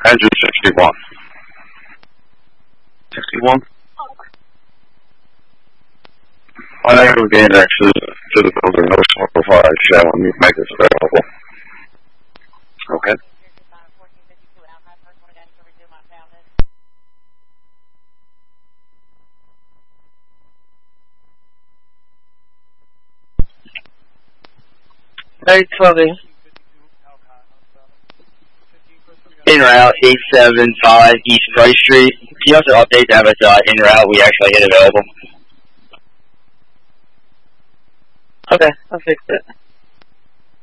Engine 61. 61? I think we'll gain access to the building. No smoke before I shall when you make this available. Okay. Hey, 12. En route 875 East Price Street. Can you also update that with en route we actually hit available? Okay, I'll fix it.